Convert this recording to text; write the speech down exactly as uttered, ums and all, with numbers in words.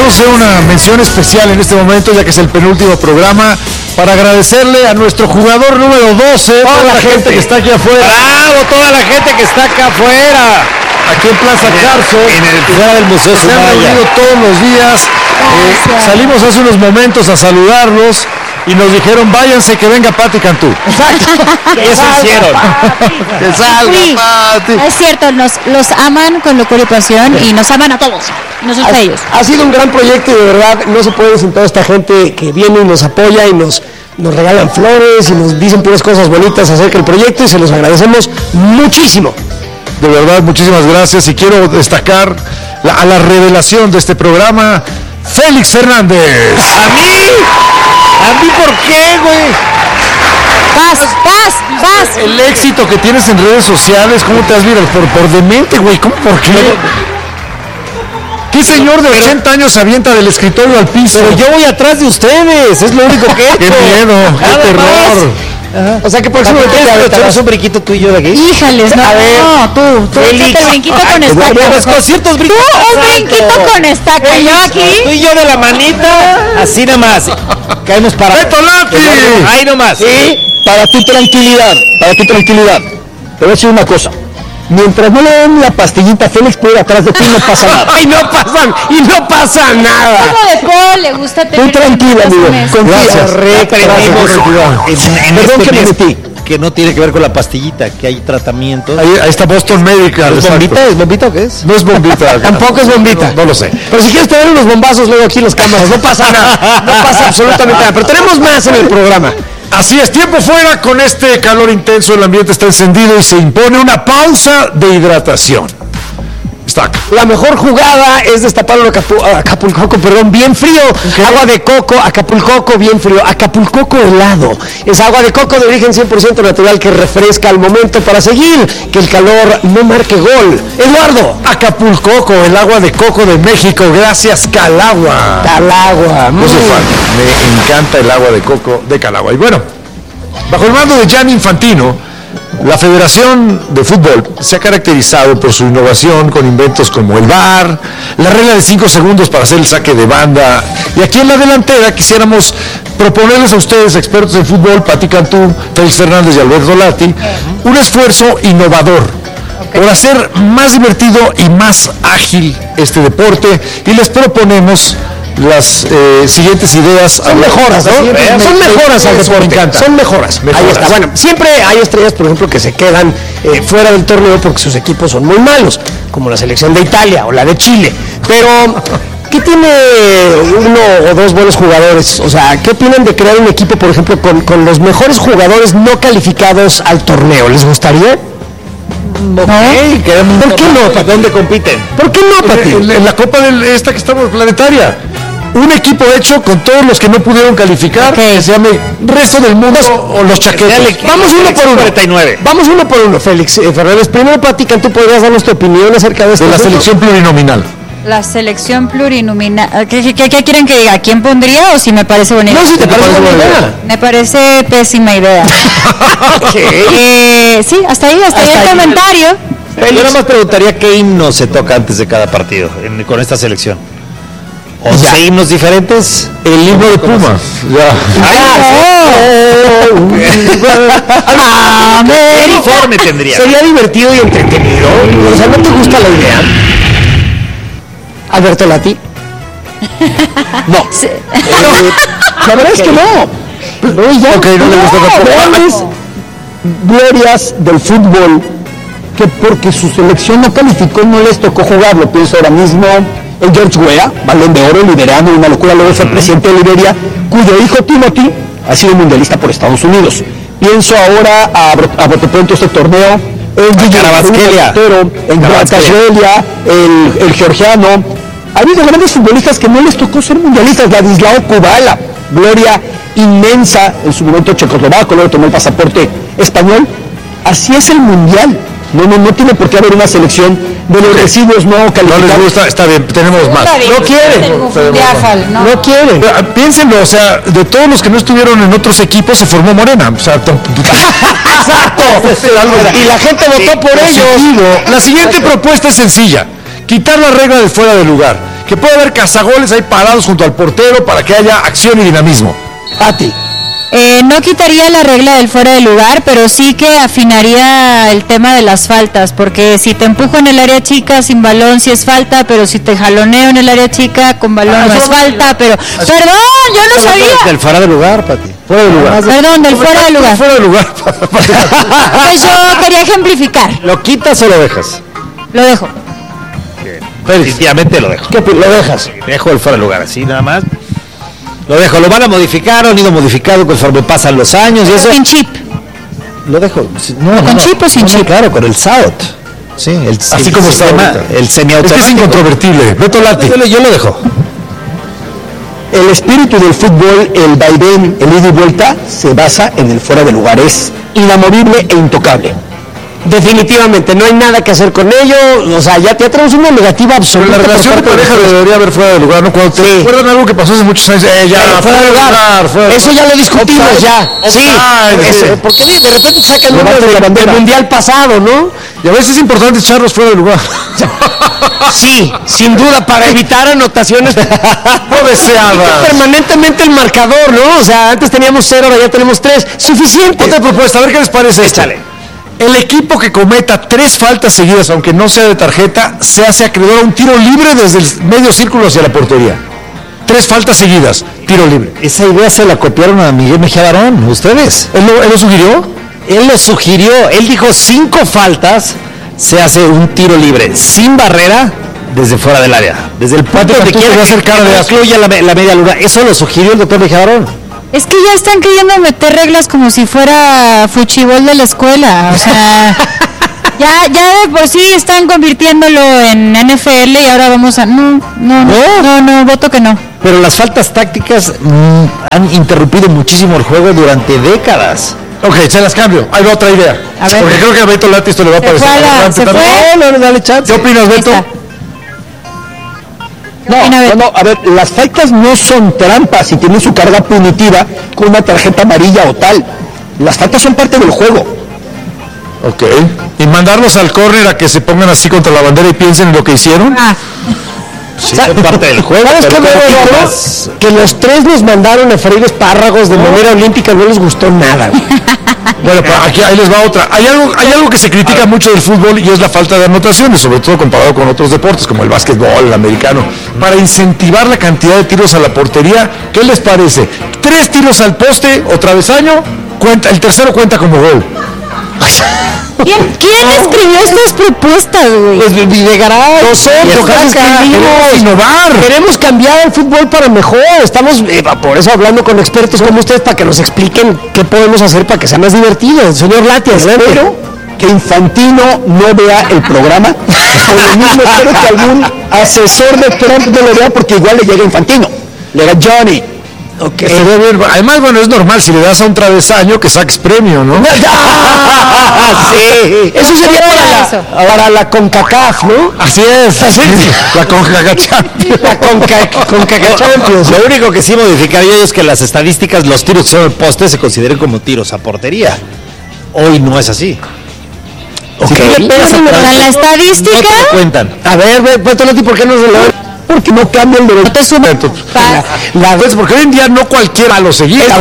queremos hacer una mención especial en este momento, ya que es el penúltimo programa, para agradecerle a nuestro jugador número doce, toda, toda la gente, gente que está aquí afuera. ¡Bravo! Toda la gente que está acá afuera. Aquí en Plaza Carso, en el fuera del Museo se han reunido todos los días. Eh, salimos hace unos momentos a saludarlos y nos dijeron, váyanse que venga Pati Cantú. Exacto. Eso hicieron. Que salga Sí, Pati. es cierto, nos, los aman con locura y pasión y nos aman a todos, nosotros ha, a ellos. Ha sido un gran proyecto y de verdad no se puede sin toda esta gente que viene y nos apoya y nos, nos regalan flores y nos dicen puras cosas bonitas acerca del proyecto y se los agradecemos muchísimo. De verdad, muchísimas gracias y quiero destacar la, a la revelación de este programa, Félix Fernández. ¿A mí? ¿A mí por qué, güey? Paz, paz, paz. El éxito que tienes en redes sociales, ¿cómo te has visto? Por, por demente, güey, ¿cómo por qué? ¿Qué señor de ochenta años se avienta del escritorio al piso? Pero yo voy atrás de ustedes, es lo único que he hecho. ¡Qué miedo! ¡Qué Nada terror! Ajá. O sea que próximamente te echamos un brinquito tú y yo de aquí. Híjales, no, A ver, no, tú, tú, Félix. échate el brinquito con estaca. Los conciertos Tú, un brinquito con estaca, yo aquí. Tú y yo de la manita, así nomás. Caemos para. ¡Beto Lati! Ahí nomás. Y para tu tranquilidad, para tu tranquilidad, te voy a decir una cosa. Mientras no le den la pastillita a Félix por ir atrás de ti, no pasa nada. ¡Ay, no pasa! ¡Y no pasa nada! Como de Paul le gusta tener. Tú tranquila, amigo. Confía. Gracias. Correcto. En, en Perdón este que me mes metí. que no tiene que ver con la pastillita, que hay tratamientos. Ahí, ahí está Boston Medical. ¿Es bombita? exacto. ¿Es bombita o qué es? No es bombita. Tampoco es bombita. No, no lo sé. Pero si quieres tener unos bombazos luego aquí en las cámaras, no pasa nada. No pasa absolutamente nada. Pero tenemos más en el programa. Así es, tiempo fuera, con este calor intenso, el ambiente está encendido y se impone una pausa de hidratación. Está acá. La mejor jugada es destapar un Acapu- Acapulcoco, perdón, bien frío. Agua de coco, Acapulcoco bien frío. Acapulcoco helado. Es agua de coco de origen cien por ciento natural que refresca al momento para seguir que el calor no marque gol. Eduardo. Acapulcoco, el agua de coco de México, gracias Calagua. Calagua. Yo soy fan, me encanta el agua de coco de Calagua. Y bueno, bajo el mando de Gianni Infantino, la Federación de Fútbol se ha caracterizado por su innovación con inventos como el V A R, la regla de cinco segundos para hacer el saque de banda. Y aquí en la delantera quisiéramos proponerles a ustedes, expertos en fútbol, Pati Cantú, Félix Fernández y Alberto Lati, un esfuerzo innovador por hacer más divertido y más ágil este deporte, y les proponemos las eh, siguientes ideas. Son mejoras, ¿no? Eh, Son mejoras al eso me deporte. encanta. Son mejoras. Mejoras. Ahí está. Bueno, siempre hay estrellas, por ejemplo, que se quedan eh, fuera del torneo porque sus equipos son muy malos, como la selección de Italia o la de Chile. Pero, ¿qué tiene uno o dos buenos jugadores? O sea, ¿qué opinan de crear un equipo, por ejemplo, con, con los mejores jugadores no calificados al torneo? ¿Les gustaría? Okay, ¿Por qué no, Pati? ¿Dónde compiten? ¿Por qué no, Pati? En, en la Copa de esta que estamos planetaria. Un equipo hecho con todos los que no pudieron calificar, que se llame Resto del Mundo o, o los chaquetos. Vamos uno por uno. cuarenta y nueve. Vamos uno por uno, Félix eh, Fernández. Primero, Pati, ¿tú podrías darnos tu opinión acerca de esto? De la selección plurinominal. La selección plurinominal. ¿Qué, qué, qué quieren que diga? ¿Quién pondría o si me parece bonita? No, si te parece buena idea. Me parece pésima idea. eh, sí, hasta ahí, hasta, ahí el comentario. Yo nada más preguntaría qué himno se toca antes de cada partido en- con esta selección. ¿once himnos diferentes? El himno de Pumas. Ya. ¿Qué uniforme tendría? Sería divertido y entretenido. O sea, ¿no te gusta la idea? Alberto Lati. No. Sí. La verdad es que no. No, y ya. Ok, no le gusta tampoco. Grandes glorias del fútbol que porque su selección no calificó no les tocó jugar. Lo pienso ahora mismo el George Weah, balón de oro, liberado, una locura, luego fue presidente de Liberia, cuyo hijo Timothy ha sido mundialista por Estados Unidos. Pienso ahora a, a bote pronto este torneo, el Gigi Kvaratskhelia. el Kvaratskhelia, el, el georgiano. Ha habido grandes futbolistas que no les tocó ser mundialistas. Ladislao Kubala, gloria inmensa en su momento checoslovaco, luego tomó el pasaporte español. Así es el mundial. No, no, no tiene por qué haber una selección de los residuos no No calificados. les gusta, está bien, tenemos más. No quieren. ¿no? No quieren. Pero, ah, piénsenlo, o sea, de todos los que no estuvieron en otros equipos se formó Morena. O sea, t- Exacto. Y la gente votó por ellos. La siguiente propuesta es sencilla: quitar la regla de fuera de lugar. Que que puede haber cazagoles ahí parados junto al portero para que haya acción y dinamismo. Pati. Eh, no quitaría la regla del fuera de lugar, pero sí que afinaría el tema de las faltas, porque si te empujo en el área chica sin balón sí es falta, pero si te jaloneo en el área chica con balón Ah, no es eso- falta, pero... ¡Perdón! ¡Yo no sabía! Del fuera de lugar, Pati. Fuera de lugar. Perdón, del fuera de lugar. Fuera de lugar. Pues yo quería ejemplificar. ¿Lo quitas o lo dejas? Lo dejo. Definitivamente lo dejo. ¿Qué pi- lo dejas? Dejo el fuera de lugar, así nada más. Lo dejo, lo van a modificar, han ido modificado conforme pasan los años y eso. Sin chip. Lo dejo. Sí, no, ¿Con no, chip o sin no, no, chip? Claro, con el S A O T. Sí, el, Así el como está sistema, ahorita. el Es que es semiautomático. incontrovertible. Beto Lati. Yo, lo- yo lo dejo. El espíritu del fútbol, el vaivén, el ida y vuelta, se basa en el fuera de lugar. Es inamovible e intocable. Definitivamente, no hay nada que hacer con ello, o sea, ya, ya tenemos una negativa Pero absoluta. la por relación de parte pareja los- debería haber fuera de lugar, ¿no? Cuando te Sí. recuerdan algo que pasó hace muchos años, eh, ya, Pero fuera de lugar, fuera de eso lugar. ya lo discutimos Offside. ya. Sí, Offside, eso, sí. porque de repente sacan uno Levanten la del, del bandera. mundial pasado, ¿no? Y a veces es importante echarlos fuera de lugar. Sí, sin duda, para evitar anotaciones No deseadas. permanentemente el marcador, ¿no? O sea, antes teníamos cero, ahora ya tenemos tres. Suficiente. Otra propuesta, a ver qué les parece esto. Échale. El equipo que cometa tres faltas seguidas, aunque no sea de tarjeta, se hace acreedor a un tiro libre desde el medio círculo hacia la portería. Tres faltas seguidas, tiro libre. Esa idea se la copiaron a Miguel Mejía Barón, ustedes. ¿Él lo, él lo sugirió? Él lo sugirió, él dijo cinco faltas, se hace un tiro libre, sin barrera, desde fuera del área. Desde el punto Pati, donde tú te quiera vas a hacer cara de que asco. incluya la, me- la media luna. Eso lo sugirió el doctor Mejía Barón. Es que ya están queriendo meter reglas como si fuera fuchibol de la escuela. O sea, ya, ya de por sí están convirtiéndolo en N F L y ahora vamos a... No, no, no, no, no, voto que no. Pero las faltas tácticas mm, han interrumpido muchísimo el juego durante décadas. Ok, se las cambio. Hay otra idea. A ver. Porque creo que a Beto Lati esto le va a Se parecer fue a la- relevante se también. fue. No, no, dale chance. ¿Qué opinas, Ahí Beto? está. No, opina Beto? no, no, a ver, las faltas no son trampas y tienen su carga punitiva con una tarjeta amarilla o tal. Las faltas son parte del juego. Ok. ¿Y mandarlos al córner a que se pongan así contra la bandera y piensen en lo que hicieron? Ah, Sí, es parte del juego. ¿Sabes qué pero me creo que Eduardo? más- Que los tres nos mandaron a freír espárragos de manera olímpica, no les gustó nada, güey. Bueno, pero aquí ahí les va otra. Hay algo, hay algo que se critica mucho del fútbol y es la falta de anotaciones, sobre todo comparado con otros deportes como el básquetbol, el americano. Para incentivar la cantidad de tiros a la portería, ¿qué les parece? Tres tiros al poste o travesaño, cuenta, el tercero cuenta como gol. ¿quién, quién escribió estas propuestas, güey? Pues Videgaray. Nosotros Queremos innovar. Queremos cambiar el fútbol para mejor. Estamos eh, por eso hablando con expertos como ustedes para que nos expliquen qué podemos hacer para que sea más divertido. Señor Lati, adelante. Espero que Infantino no vea el programa. O lo mismo espero que algún asesor de Trump no lo vea porque igual le llega Infantino. Le llega Johnny. Que se ve bien. Además, bueno, es normal, si le das a un travesaño que saques premio, ¿no? Sí, eso sería para Eso. la, para la CONCACAF, ¿no? Así es. La Conca Champions. La Conca, CONCACAF Champions. Lo único que sí modificaría yo es que las estadísticas, los tiros que son al poste se consideren como tiros a portería. Hoy no es así. Si tú le pegas al O sea, travesaño, la no estadística te lo cuentan. A ver, ve- Beto Lati, ¿por qué no se lo Porque no cambia el derecho. no te suma. La, pues, porque hoy en día no cualquiera lo seguía.